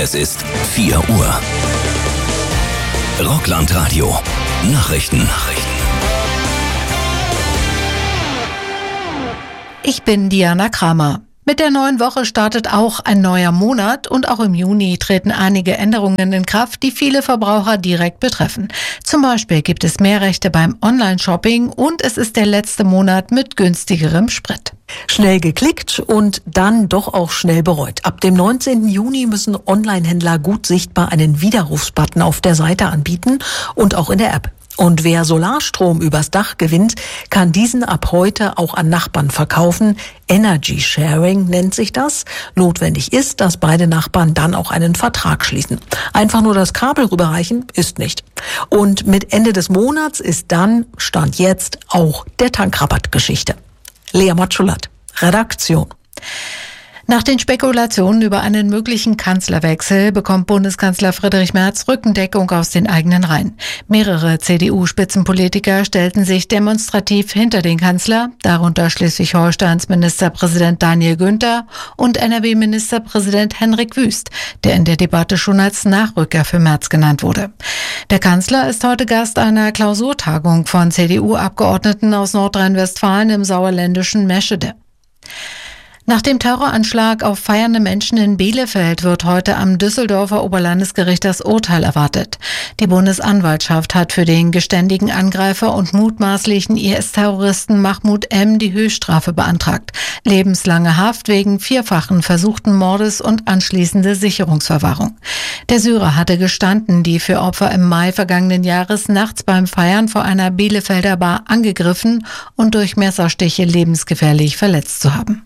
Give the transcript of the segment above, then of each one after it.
Es ist 4 Uhr. Rockland-Radio. Nachrichten. Ich bin Diana Kramer. Mit der neuen Woche startet auch ein neuer Monat und auch im Juni treten einige Änderungen in Kraft, die viele Verbraucher direkt betreffen. Zum Beispiel gibt es mehr Rechte beim Online-Shopping und es ist der letzte Monat mit günstigerem Sprit. Schnell geklickt und dann doch auch schnell bereut. Ab dem 19. Juni müssen Online-Händler gut sichtbar einen Widerrufsbutton auf der Seite anbieten und auch in der App. Und wer Solarstrom übers Dach gewinnt, kann diesen ab heute auch an Nachbarn verkaufen. Energy Sharing nennt sich das. Notwendig ist, dass beide Nachbarn dann auch einen Vertrag schließen. Einfach nur das Kabel rüberreichen ist nicht. Und mit Ende des Monats ist dann, Stand jetzt, auch der Tankrabatt Geschichte. Lea Matschulat, Redaktion. Nach den Spekulationen über einen möglichen Kanzlerwechsel bekommt Bundeskanzler Friedrich Merz Rückendeckung aus den eigenen Reihen. Mehrere CDU-Spitzenpolitiker stellten sich demonstrativ hinter den Kanzler, darunter Schleswig-Holsteins Ministerpräsident Daniel Günther und NRW-Ministerpräsident Henrik Wüst, der in der Debatte schon als Nachrücker für Merz genannt wurde. Der Kanzler ist heute Gast einer Klausurtagung von CDU-Abgeordneten aus Nordrhein-Westfalen im sauerländischen Meschede. Nach dem Terroranschlag auf feiernde Menschen in Bielefeld wird heute am Düsseldorfer Oberlandesgericht das Urteil erwartet. Die Bundesanwaltschaft hat für den geständigen Angreifer und mutmaßlichen IS-Terroristen Mahmoud M. die Höchststrafe beantragt. Lebenslange Haft wegen 4-fachen versuchten Mordes und anschließende Sicherungsverwahrung. Der Syrer hatte gestanden, die für Opfer im Mai vergangenen Jahres nachts beim Feiern vor einer Bielefelder Bar angegriffen und durch Messerstiche lebensgefährlich verletzt zu haben.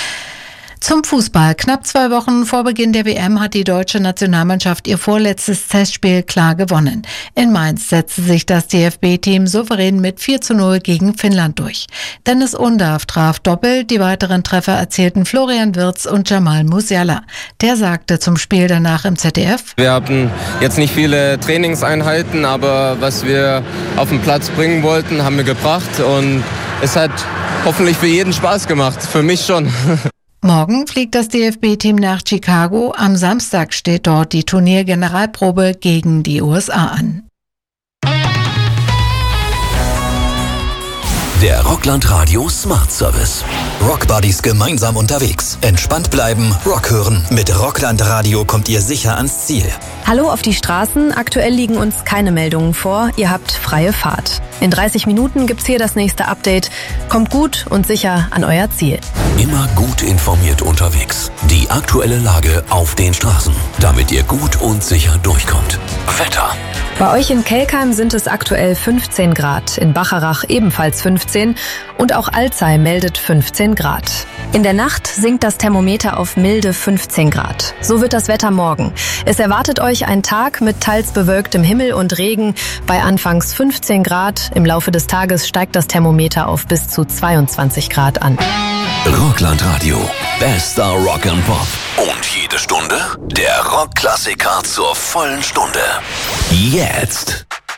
Zum Fußball. Knapp 2 Wochen vor Beginn der WM hat die deutsche Nationalmannschaft ihr vorletztes Testspiel klar gewonnen. In Mainz setzte sich das DFB-Team souverän mit 4:0 gegen Finnland durch. Dennis Undav traf doppelt, die weiteren Treffer erzielten Florian Wirtz und Jamal Musiala. Der sagte zum Spiel danach im ZDF: Wir hatten jetzt nicht viele Trainingseinheiten, aber was wir auf den Platz bringen wollten, haben wir gebracht und es hat hoffentlich für jeden Spaß gemacht, für mich schon. Morgen fliegt das DFB-Team nach Chicago. Am Samstag steht dort die Turniergeneralprobe gegen die USA an. Der Rockland-Radio Smart Service. Rockbuddies gemeinsam unterwegs. Entspannt bleiben, Rock hören. Mit Rockland-Radio kommt ihr sicher ans Ziel. Hallo auf die Straßen. Aktuell liegen uns keine Meldungen vor. Ihr habt freie Fahrt. In 30 Minuten gibt's hier das nächste Update. Kommt gut und sicher an euer Ziel. Immer gut informiert unterwegs. Die aktuelle Lage auf den Straßen, damit ihr gut und sicher durchkommt. Wetter. Bei euch in Kelkheim sind es aktuell 15 Grad, in Bacharach ebenfalls 15 und auch Alzey meldet 15 Grad. In der Nacht sinkt das Thermometer auf milde 15 Grad. So wird das Wetter morgen. Es erwartet euch ein Tag mit teils bewölktem Himmel und Regen bei anfangs 15 Grad. Im Laufe des Tages steigt das Thermometer auf bis zu 22 Grad an. Rockland-Radio. Bester Rock and Pop. Und jede Stunde der Rockklassiker zur vollen Stunde. Jetzt.